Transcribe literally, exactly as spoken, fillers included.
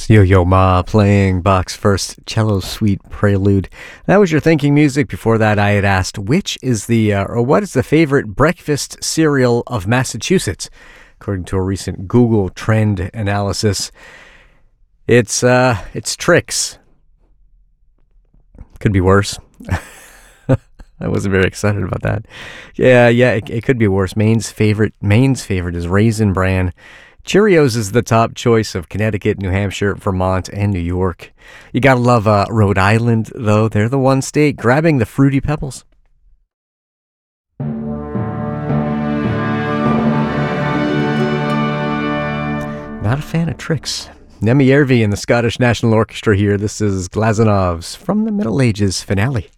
Yo-Yo Ma playing Bach's first cello suite prelude. That was your thinking music. Before that, I had asked, which is the, uh, or what is the favorite breakfast cereal of Massachusetts? According to a recent Google trend analysis, it's, uh, it's Trix. Could be worse. I wasn't very excited about that. Yeah, yeah, it, it could be worse. Maine's favorite, Maine's favorite is Raisin Bran. Cheerios is the top choice of Connecticut, New Hampshire, Vermont, and New York. You gotta love uh, Rhode Island, though. They're the one state grabbing the Fruity Pebbles. Not a fan of Trix. Nemi Järvi and the Scottish National Orchestra here. This is Glazanov's From the Middle Ages finale.